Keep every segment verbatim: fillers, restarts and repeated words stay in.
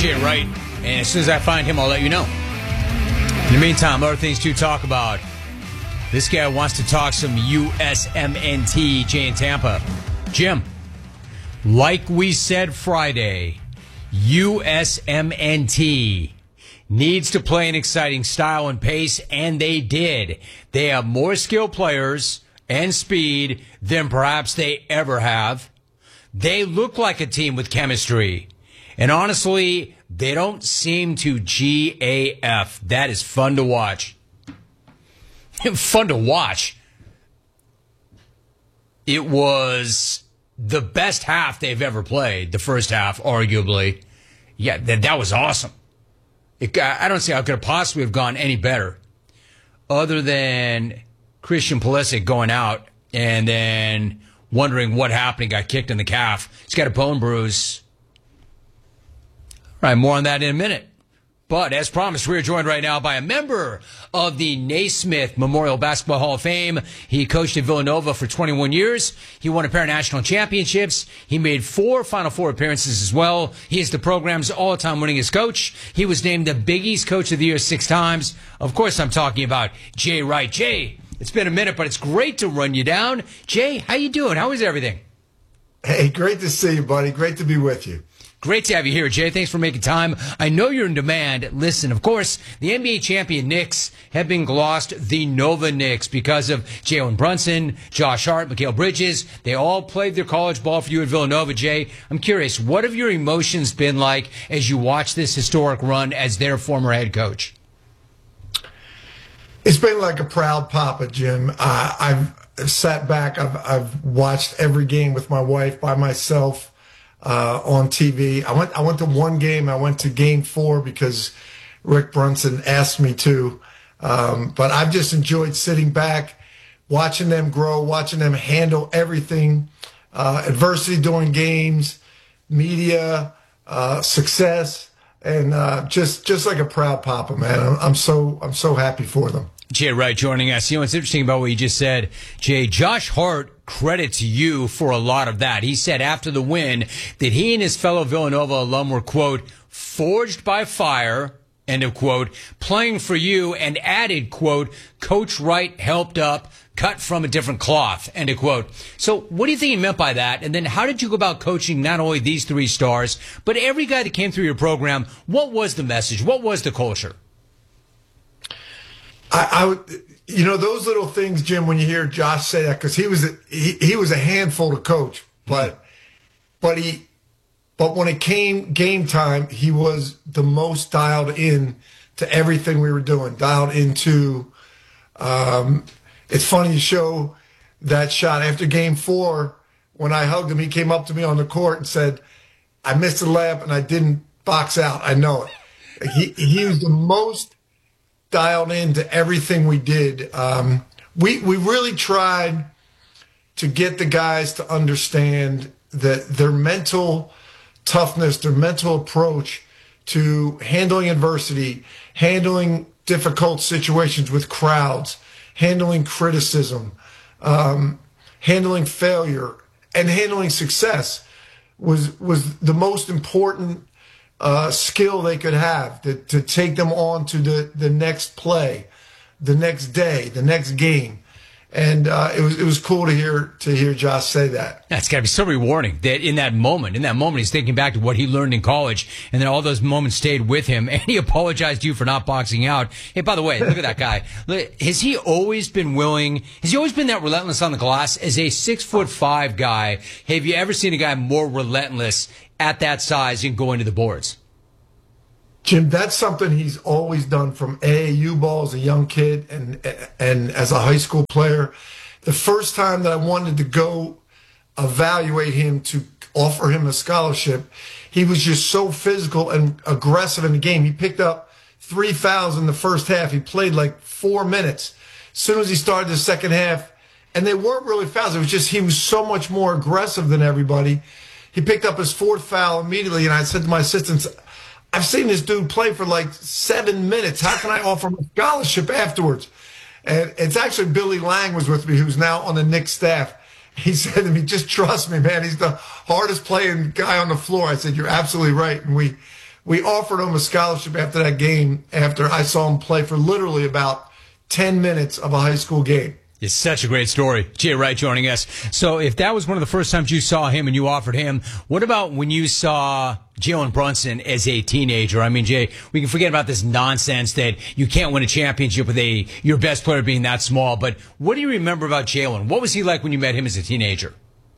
Jay Wright, and as soon as I find him, I'll let you know. In the meantime, other things to talk about. This guy wants to talk some U S M N T, Jay in Tampa. Jim, like we said Friday, U S M N T needs to play an exciting style and pace, and they did. They have more skilled players and speed than perhaps they ever have. They look like a team with chemistry. And honestly, they don't seem to G A F. That is fun to watch. Fun to watch. It was the best half they've ever played, the first half, arguably. Yeah, that, that was awesome. It, I don't see how it could have possibly have gone any better, other than Christian Pulisic going out and then wondering what happened. He got kicked in the calf. He's got a bone bruise. All right, more on that in a minute. But as promised, we are joined right now by a member of the Naismith Memorial Basketball Hall of Fame. He coached at Villanova for twenty-one years. He won a pair of national championships. He made four Final Four appearances as well. He is the program's all-time winningest coach. He was named the Big East Coach of the Year six times. Of course, I'm talking about Jay Wright. Jay, it's been a minute, but it's great to run you down. Jay, how you doing? How is everything? Hey, great to see you, buddy. Great to be with you. Great to have you here, Jay. Thanks for making time. I know you're in demand. Listen, of course, the N B A champion Knicks have been glossed the Nova Knicks because of Jalen Brunson, Josh Hart, Mikal Bridges. They all played their college ball for you at Villanova, Jay. I'm curious, what have your emotions been like as you watch this historic run as their former head coach? It's been like a proud papa, Jim. Uh, I've sat back. I've, I've watched every game with my wife by myself. Uh, on T V. I went I went to one game. I went to game four because Rick Brunson asked me to. Um, but I've just enjoyed sitting back, watching them grow, watching them handle everything, uh, adversity during games, media, uh, success, and uh, just just like a proud papa, man. I'm, I'm so I'm so happy for them. Jay Wright joining us. You know what's interesting about what you just said, Jay? Josh Hart credits you for a lot of that. He said after the win that he and his fellow Villanova alum were, quote, forged by fire, end of quote, playing for you, and added, quote, Coach Wright helped up, cut from a different cloth, end of quote. So what do you think he meant by that? And then how did you go about coaching not only these three stars, but every guy that came through your program? What was the message? What was the culture? I, I would, you know, those little things, Jim, when you hear Josh say that, because he was a, he, he was a handful to coach, but but he but when it came game time, he was the most dialed in to everything we were doing, dialed into. Um, it's funny you show that shot after game four. When I hugged him, he came up to me on the court and said, "I missed the layup and I didn't box out. I know it." He he was the most dialed into everything we did. Um, we we really tried to get the guys to understand that their mental toughness, their mental approach to handling adversity, handling difficult situations with crowds, handling criticism, um, handling failure, and handling success was was the most important Uh, skill they could have to, to take them on to the, the next play, the next day, the next game. And uh, it was it was cool to hear to hear Josh say that. That's got to be so rewarding that in that moment, in that moment, he's thinking back to what he learned in college, and then all those moments stayed with him, and he apologized to you for not boxing out. Hey, by the way, look at that guy. Has he always been willing, has he always been that relentless on the glass? As a six foot five guy, have you ever seen a guy more relentless at that size and going to the boards? Jim, that's something he's always done from A A U ball as a young kid and and as a high school player. The first time that I wanted to go evaluate him to offer him a scholarship, he was just so physical and aggressive in the game. He picked up three fouls in the first half. He played like four minutes. As soon as he started the second half, and they weren't really fouls. It was just he was so much more aggressive than everybody. He picked up his fourth foul immediately, and I said to my assistants, I've seen this dude play for like seven minutes. How can I offer him a scholarship afterwards? And it's actually Billy Lang was with me, who's now on the Knicks staff. He said to me, just trust me, man. He's the hardest playing guy on the floor. I said, you're absolutely right. And we we offered him a scholarship after that game, after I saw him play for literally about ten minutes of a high school game. It's such a great story. Jay Wright joining us. So if that was one of the first times you saw him and you offered him, what about when you saw Jalen Brunson as a teenager? I mean, Jay, we can forget about this nonsense that you can't win a championship with a your best player being that small. But what do you remember about Jalen? What was he like when you met him as a teenager?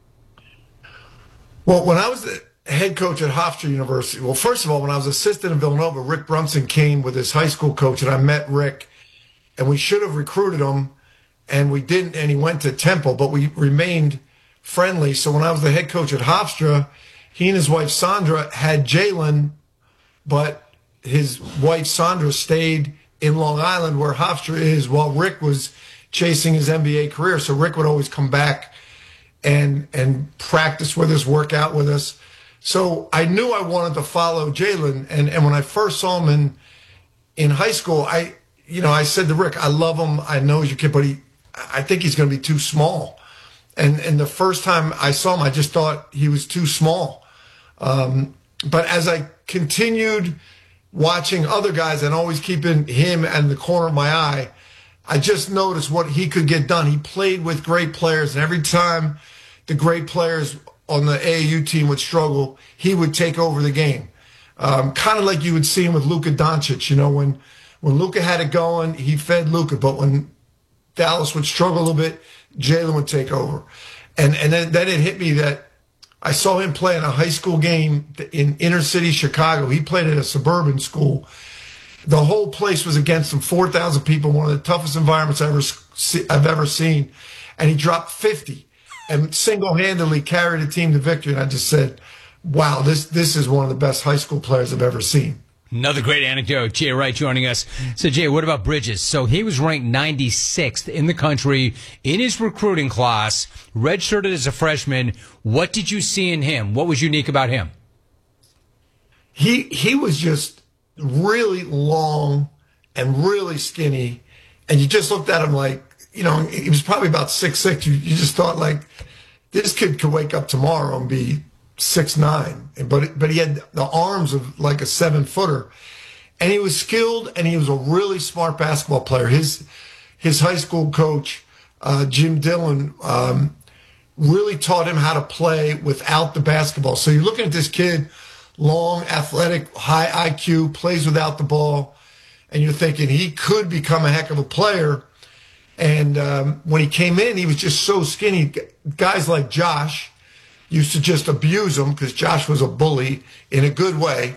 Well, when I was the head coach at Hofstra University, well, first of all, when I was assistant in Villanova, Rick Brunson came with his high school coach, and I met Rick, and we should have recruited him. And we didn't, and he went to Temple, but we remained friendly. So when I was the head coach at Hofstra, he and his wife Sandra had Jalen, but his wife Sandra stayed in Long Island where Hofstra is while Rick was chasing his N B A career. So Rick would always come back and and practice with us, work out with us. So I knew I wanted to follow Jalen. And, and when I first saw him in in high school, I you know, I said to Rick, I love him. I know he's your kid, but he I think he's going to be too small. And and the first time I saw him, I just thought he was too small. Um, but as I continued watching other guys and always keeping him in the corner of my eye, I just noticed what he could get done. He played with great players, and every time the great players on the A A U team would struggle, he would take over the game. Um, kind of like you would see him with Luka Doncic. You know, when, when Luka had it going, he fed Luka, but when Dallas would struggle a little bit, Jalen would take over. And and then, then it hit me that I saw him play in a high school game in inner city Chicago. He played at a suburban school. The whole place was against him, four thousand people, one of the toughest environments I've ever, see, I've ever seen. And he dropped fifty and single-handedly carried a team to victory. And I just said, wow, this, this is one of the best high school players I've ever seen. Another great anecdote. Jay Wright joining us. So, Jay, what about Bridges? So he was ranked ninety-sixth in the country in his recruiting class, redshirted as a freshman. What did you see in him? What was unique about him? He he was just really long and really skinny, and you just looked at him like, you know, he was probably about six six. You, you just thought, like, this kid could wake up tomorrow and be six nine, but but he had the arms of like a seven footer, and he was skilled, and he was a really smart basketball player. His his high school coach, uh, Jim Dillon, um, really taught him how to play without the basketball. So you're looking at this kid, long, athletic, high I Q, plays without the ball, and you're thinking he could become a heck of a player. And um, when he came in, he was just so skinny. Guys like Josh used to just abuse him because Josh was a bully in a good way.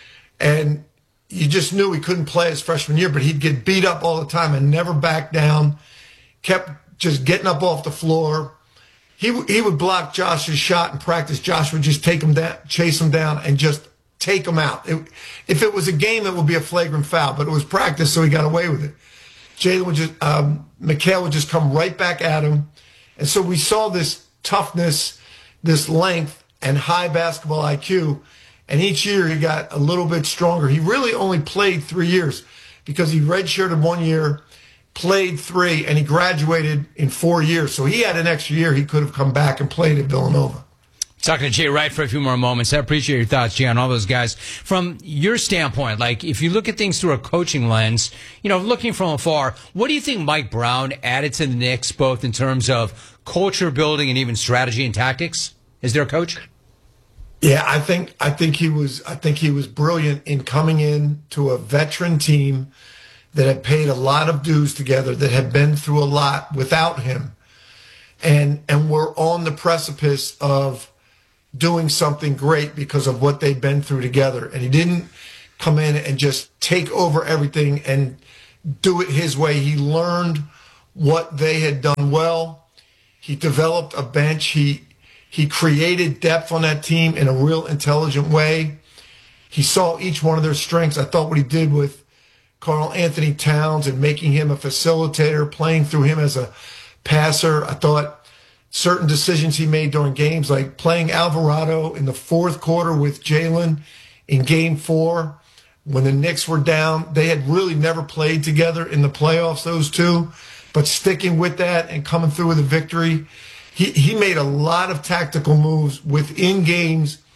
And you just knew he couldn't play his freshman year, but he'd get beat up all the time and never back down, kept just getting up off the floor. He, he would block Josh's shot in practice. Josh would just take him down, chase him down, and just take him out. It, if it was a game, it would be a flagrant foul, but it was practice, so he got away with it. Jalen would just, um, Mikal would just come right back at him. And so we saw this toughness, this length, and high basketball I Q. And each year he got a little bit stronger. He really only played three years because he redshirted one year, played three, and he graduated in four years. So he had an extra year. He could have come back and played at Villanova. Talking to Jay Wright for a few more moments. I appreciate your thoughts, Jay, on all those guys. From your standpoint, like if you look at things through a coaching lens, you know, looking from afar, what do you think Mike Brown added to the Knicks, both in terms of culture building and even strategy and tactics? Is there a coach? Yeah, I think I think he was I think he was brilliant in coming in to a veteran team that had paid a lot of dues together, that had been through a lot without him, and and were on the precipice of doing something great because of what they'd been through together. And he didn't come in and just take over everything and do it his way. He learned what they had done well. He developed a bench. He he created depth on that team in a real intelligent way. He saw each one of their strengths. I thought what he did with Karl Anthony Towns and making him a facilitator, playing through him as a passer. I thought certain decisions he made during games, like playing Alvarado in the fourth quarter with Jalen in game four when the Knicks were down. They had really never played together in the playoffs, those two, but sticking with that and coming through with a victory. He, he made a lot of tactical moves within games,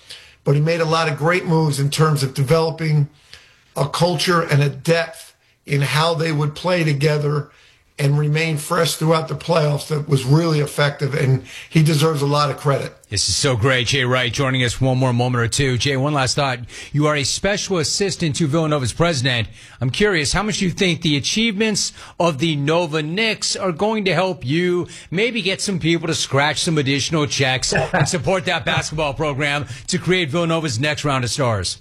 but he made a lot of great moves in terms of developing a culture and a depth in how they would play together and remain fresh throughout the playoffs that was really effective, and he deserves a lot of credit. This is so great. Jay Wright joining us one more moment or two. Jay, one last thought. You are a special assistant to Villanova's president. I'm curious, how much do you think the achievements of the Nova Knicks are going to help you maybe get some people to scratch some additional checks and support that basketball program to create Villanova's next round of stars?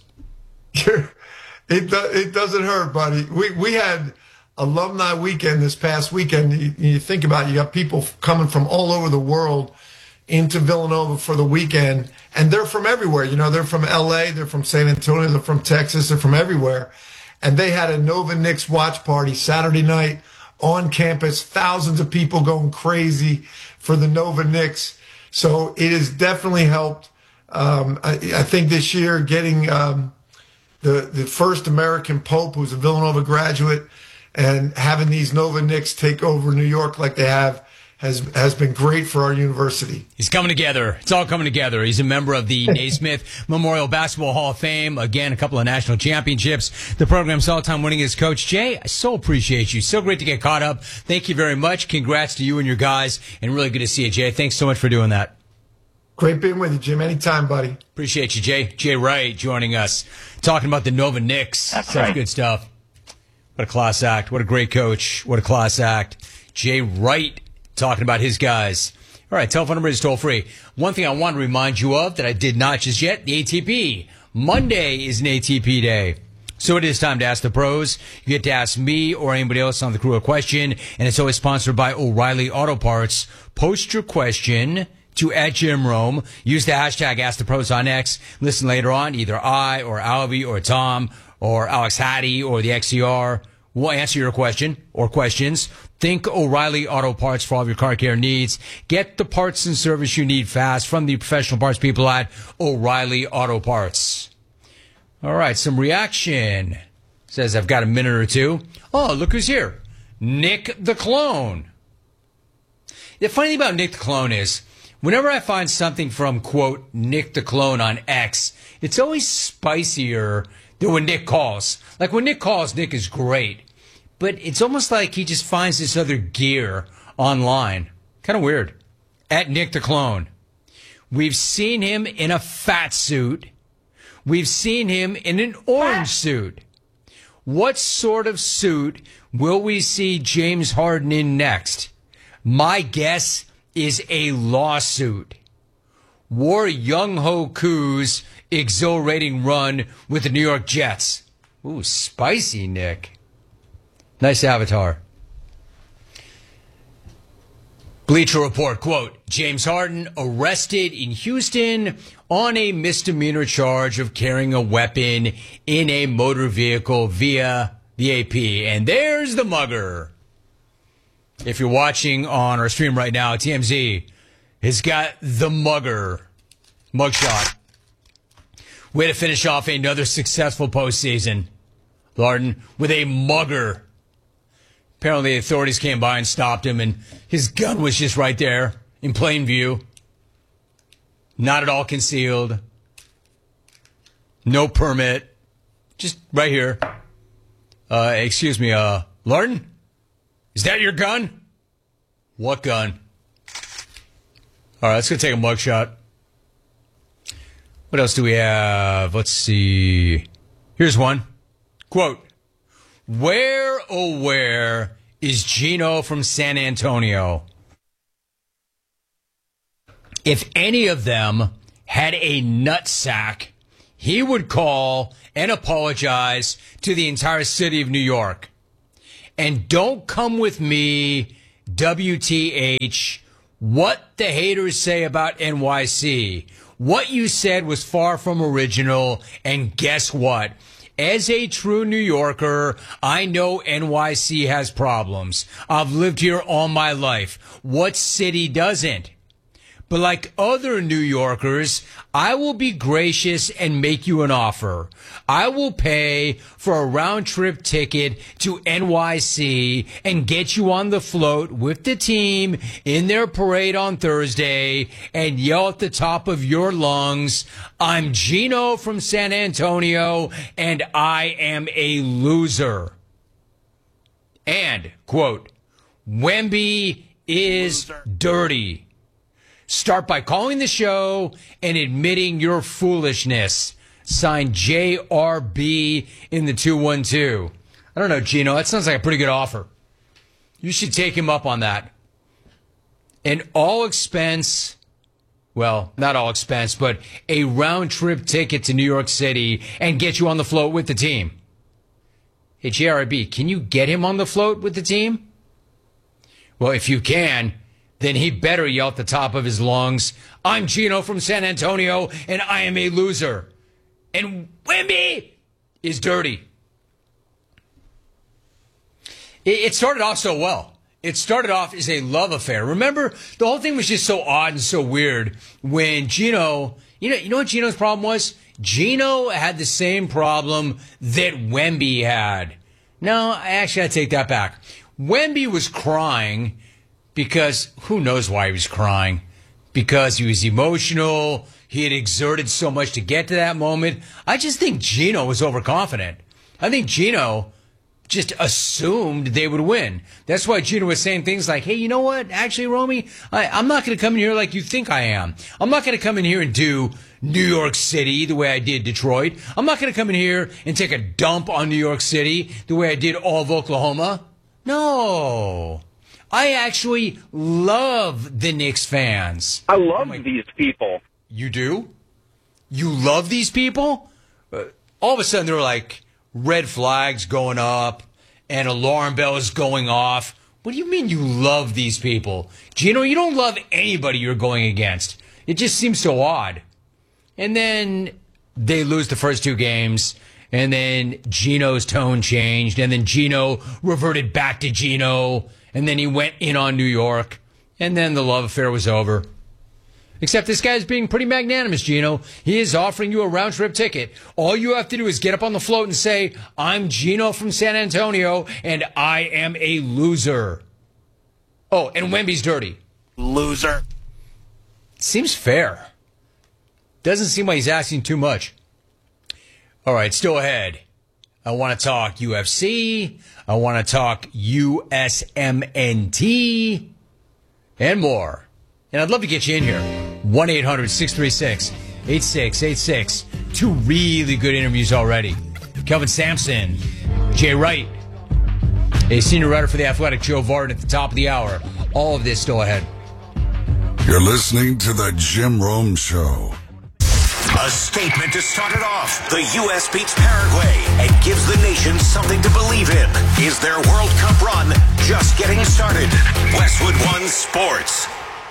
it, do, it doesn't hurt, buddy. We, we had alumni weekend this past weekend. You, you think about it, you got people coming from all over the world into Villanova for the weekend, and they're from everywhere. You know, they're from L A, they're from San Antonio, they're from Texas, they're from everywhere. And they had a Nova Knicks watch party Saturday night on campus, thousands of people going crazy for the Nova Knicks. So it has definitely helped. Um, I, I think this year getting um, the, the first American Pope, who's a Villanova graduate, and having these Nova Knicks take over New York like they have has has been great for our university. He's coming together. It's all coming together. He's a member of the Naismith Memorial Basketball Hall of Fame. Again, a couple of national championships. The program's all-time winningest coach. Jay, I so appreciate you. So great to get caught up. Thank you very much. Congrats to you and your guys, and really good to see you, Jay. Thanks so much for doing that. Great being with you, Jim. Anytime, buddy. Appreciate you, Jay. Jay Wright joining us, talking about the Nova Knicks. That's Such right. good stuff. What a class act. What a great coach. What a class act. Jay Wright talking about his guys. All right, telephone number is toll free. One thing I want to remind you of that I did not just yet, the A T P. Monday is an A T P day. So it is time to ask the pros. You get to ask me or anybody else on the crew a question, and it's always sponsored by O'Reilly Auto Parts. Post your question to at Jim Rome. Use the hashtag Ask the Pros on X. Listen later on, either I or Alvy or Tom or Alex Hattie or the X C R will answer your question or questions. Think O'Reilly Auto Parts for all of your car care needs. Get the parts and service you need fast from the professional parts people at O'Reilly Auto Parts. All right, some reaction. Says, I've got a minute or two. Oh, look who's here. Nick the Clone. The funny thing about Nick the Clone is, whenever I find something from, quote, Nick the Clone on X, it's always spicier than when Nick calls. Like when Nick calls, Nick is great. But it's almost like he just finds this other gear online. Kind of weird. At Nick the Clone. We've seen him in a fat suit. We've seen him in an orange suit. What sort of suit will we see James Harden in next? My guess is a lawsuit. War Young Ho Koo's exhilarating run with the New York Jets. Ooh, spicy, Nick. Nice avatar. Bleacher Report, quote, James Harden arrested in Houston on a misdemeanor charge of carrying a weapon in a motor vehicle via the A P. And there's the mugger. If you're watching on our stream right now, T M Z has got the mugger mugshot. Way to finish off another successful postseason, Harden, with a mugger. Apparently, the authorities came by and stopped him, and his gun was just right there in plain view. Not at all concealed. No permit. Just right here. Uh, excuse me, uh, Larden? Is that your gun? What gun? All right, let's go take a mugshot. What else do we have? Let's see. Here's one. Quote, where, oh where, is Gino from San Antonio? If any of them had a nutsack, he would call and apologize to the entire city of New York. And don't come with me, W T H, what the haters say about N Y C. What you said was far from original, and guess what? As a true New Yorker, I know N Y C has problems. I've lived here all my life. What city doesn't? But like other New Yorkers, I will be gracious and make you an offer. I will pay for a round-trip ticket to N Y C and get you on the float with the team in their parade on Thursday and yell at the top of your lungs, I'm Gino from San Antonio, and I am a loser. And, quote, Wemby is dirty. Start by calling the show and admitting your foolishness. Signed J R B in the two one two. I don't know, Gino. That sounds like a pretty good offer. You should take him up on that. An all expense, well, not all expense, but a round trip ticket to New York City and get you on the float with the team. Hey, J R B, can you get him on the float with the team? Well, if you can, then he better yell at the top of his lungs, I'm Gino from San Antonio, and I am a loser. And Wemby is dirty. It started off so well. It started off as a love affair. Remember, the whole thing was just so odd and so weird when Gino, you know, you know what Gino's problem was? Gino had the same problem that Wemby had. No, actually, I take that back. Wemby was crying because who knows why he was crying? Because he was emotional. He had exerted so much to get to that moment. I just think Gino was overconfident. I think Gino just assumed they would win. That's why Gino was saying things like, hey, you know what? Actually, Romy, I, I'm not going to come in here like you think I am. I'm not going to come in here and do New York City the way I did Detroit. I'm not going to come in here and take a dump on New York City the way I did all of Oklahoma. No. I actually love the Knicks fans. I love like, these people. You do? You love these people? Uh, all of a sudden, there were like red flags going up and alarm bells going off. What do you mean you love these people? Gino, you don't love anybody you're going against. It just seems so odd. And then they lose the first two games. And then Gino's tone changed. And then Gino reverted back to Gino. And then he went in on New York. And then the love affair was over. Except this guy's being pretty magnanimous, Gino. He is offering you a round-trip ticket. All you have to do is get up on the float and say, I'm Gino from San Antonio, and I am a loser. Oh, and Wemby's dirty. Loser. Seems fair. Doesn't seem like he's asking too much. All right, still ahead. I want to talk U F C. I want to talk U S M N T and more. And I'd love to get you in here. one eight hundred six three six eight six eight six. Two really good interviews already. Kelvin Sampson, Jay Wright, a senior writer for The Athletic, Joe Vardon at the top of the hour. All of this still ahead. You're listening to The Jim Rome Show. A statement to start it off. The U S beats Paraguay and gives the nation something to believe in. Is their World Cup run just getting started? Westwood One Sports.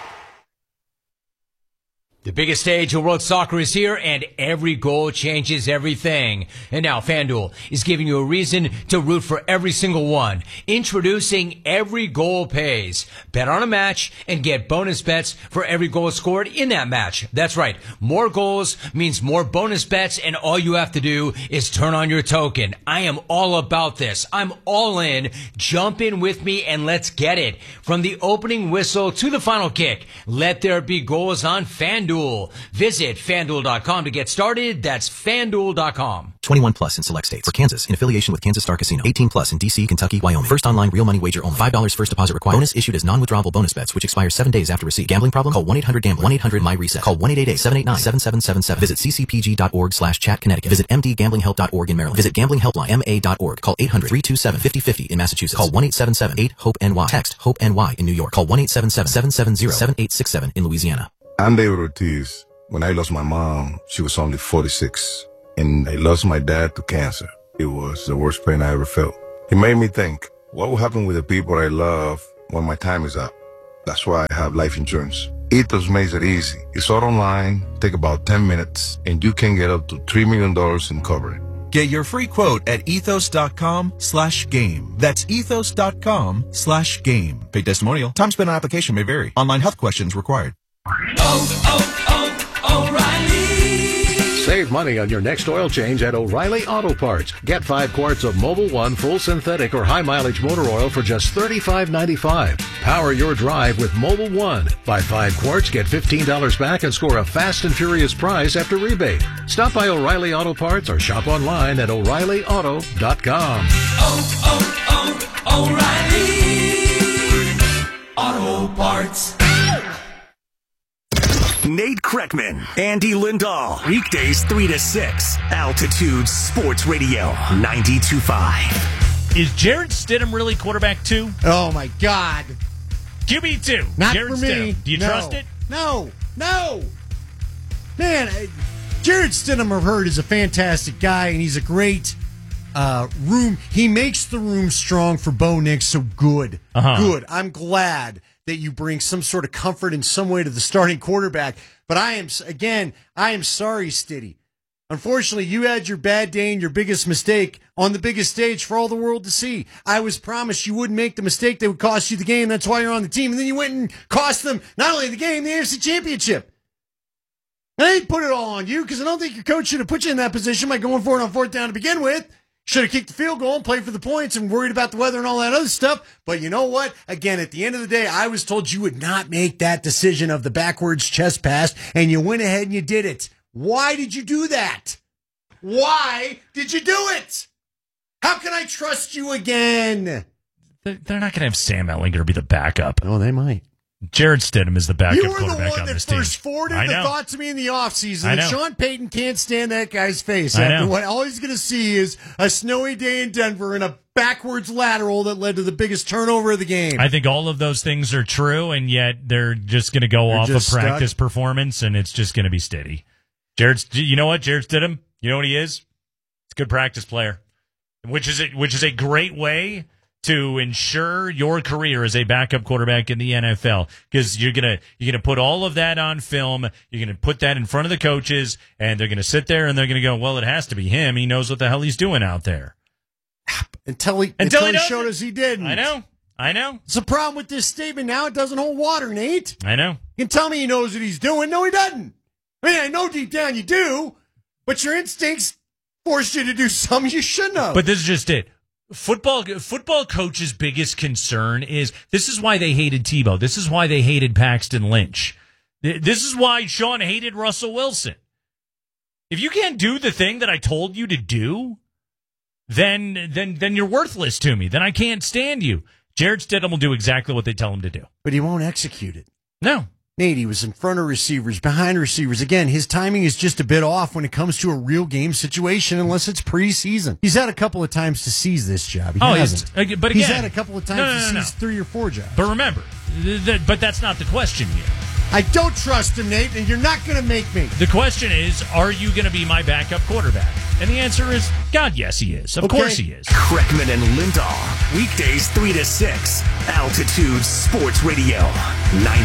The biggest stage of world soccer is here, and every goal changes everything. And now FanDuel is giving you a reason to root for every single one. Introducing Every Goal Pays. Bet on a match and get bonus bets for every goal scored in that match. That's right. More goals means more bonus bets, and all you have to do is turn on your token. I am all about this. I'm all in. Jump in with me and let's get it. From the opening whistle to the final kick, let there be goals on FanDuel. Visit FanDuel dot com to get started. That's FanDuel dot com. twenty-one plus in select states. For Kansas, in affiliation with Kansas Star Casino. eighteen plus in D C, Kentucky, Wyoming. First online real money wager only. five dollars first deposit required. Bonus issued as non-withdrawable bonus bets, which expire seven days after receipt. Gambling problem? Call one eight hundred gambler. one eight hundred my reset. Call one eight eight eight seven eight nine seven seven seven seven. Visit c c p g dot org slash chat Connecticut. Visit m d gambling help dot org in Maryland. Visit gambling helpline m a dot org. Call eight hundred three two seven five oh five oh in Massachusetts. Call one eight seven seven eight hope N Y. Text HOPE N Y in New York. Call one eight seven seven seven seven zero seven eight six seven in Louisiana. I'm David Ortiz. When I lost my mom, she was only forty-six. And I lost my dad to cancer. It was the worst pain I ever felt. It made me think, what will happen with the people I love when my time is up? That's why I have life insurance. Ethos makes it easy. It's all online, take about ten minutes, and you can get up to three million dollars in coverage. Get your free quote at ethos.com slash game. That's ethos.com slash game. Paid testimonial. Time spent on application may vary. Online health questions required. Oh, oh, oh, O'Reilly! Save money on your next oil change at O'Reilly Auto Parts. Get five quarts of Mobil One full synthetic or high mileage motor oil for just thirty-five ninety-five. Power your drive with Mobil One. Buy five quarts, get fifteen dollars back, and score a fast and furious prize after rebate. Stop by O'Reilly Auto Parts or shop online at O'Reilly Auto dot com. Oh, oh, oh, O'Reilly Auto Parts. Nate Kreckman, Andy Lindahl. Weekdays three to six. Altitude Sports Radio ninety-two point five. Is Jarrett Stidham really quarterback two? Oh, my God. Q B two. Not Jarrett for me. Stidham. Do you No. trust it? No. No. Man, uh, Jarrett Stidham, I've heard, is a fantastic guy, and he's a great uh, room. He makes the room strong for Bo Nix, so good. Uh-huh. Good. I'm glad that you bring some sort of comfort in some way to the starting quarterback. But I am, again, I am sorry, Stiddy. Unfortunately, you had your bad day and your biggest mistake on the biggest stage for all the world to see. I was promised you wouldn't make the mistake that would cost you the game. That's why you're on the team. And then you went and cost them not only the game, the A F C Championship. And I didn't put it all on you because I don't think your coach should have put you in that position by going for it on fourth down to begin with. Should have kicked the field goal and played for the points and worried about the weather and all that other stuff. But you know what? Again, at the end of the day, I was told you would not make that decision of the backwards chest pass, and you went ahead and you did it. Why did you do that? Why did you do it? How can I trust you again? They're not going to have Sam Ehlinger be the backup. Oh, they might. Jared Stidham is the backup You were the quarterback one on that this team. first forwarded I the know. thought to me in the offseason. I And know. Sean Payton can't stand that guy's face. I After know. what all he's going to see is a snowy day in Denver and a backwards lateral that led to the biggest turnover of the game. I think all of those things are true, and yet they're just going to go They're off of just stuck. practice performance, and it's just going to be steady. Jared, you know what? Jared Stidham, you know what he is? He's a good practice player, which is a, which is a great way to ensure your career as a backup quarterback in the N F L, because you're gonna you're gonna put all of that on film. You're gonna put that in front of the coaches, and they're gonna sit there and they're gonna go, "Well, it has to be him. He knows what the hell he's doing out there." Until he, Until until he he doesn't. showed us he didn't. I know, I know, It's a problem with this statement now. It doesn't hold water, Nate. I know. You can tell me he knows what he's doing. No, he doesn't. I mean, I know deep down you do, but your instincts force you to do something you shouldn't have. But this is just it. Football football coaches' biggest concern is this is why they hated Tebow. This is why they hated Paxton Lynch. This is why Sean hated Russell Wilson. If you can't do the thing that I told you to do, then then then you're worthless to me. Then I can't stand you. Jared Stidham will do exactly what they tell him to do. But he won't execute it. No. Nate, he was in front of receivers, behind receivers. Again, his timing is just a bit off when it comes to a real game situation, unless it's preseason. He's had a couple of times to seize this job. He Oh, hasn't. he's- but he's again- had a couple of times No, no, to no, no. seize three or four jobs. But remember, th- th- but that's not the question here. I don't trust him, Nate, and you're not going to make me. The question is, are you going to be my backup quarterback? And the answer is, God, yes, he is. Of Okay. course he is. Kreckman and Lindahl. Weekdays three to six. Altitude Sports Radio ninety.